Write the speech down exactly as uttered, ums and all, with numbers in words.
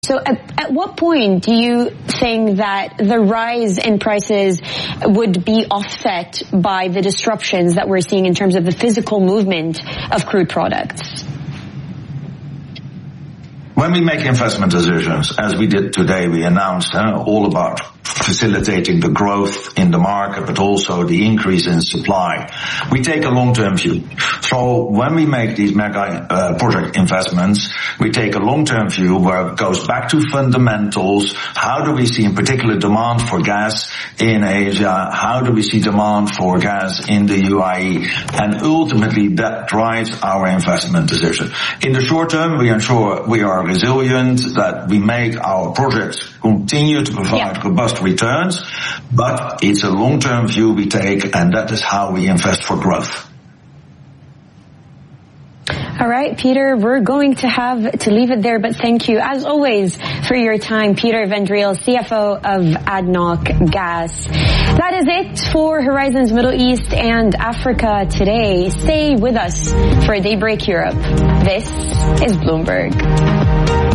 So at, at what point do you think that the rise in prices would be offset by the disruptions that we're seeing in terms of the physical movement of crude products? When we make investment decisions, as we did today, we announced uh, all about facilitating the growth in the market, but also the increase in supply. We take a long-term view. So when we make these mega uh, project investments, we take a long-term view where it goes back to fundamentals. How do we see in particular demand for gas in Asia? How do we see demand for gas in the U A E? And ultimately that drives our investment decision. In the short term, we ensure we are resilient, that we make our projects continue to provide yeah. robust returns, but it's a long-term view we take, and that is how we invest for growth. All right, Peter, we're going to have to leave it there, but thank you, as always, for your time. Peter van Driel, C F O of A D N O C Gas. That is it for Horizons Middle East and Africa today. Stay with us for Daybreak Europe. This is Bloomberg.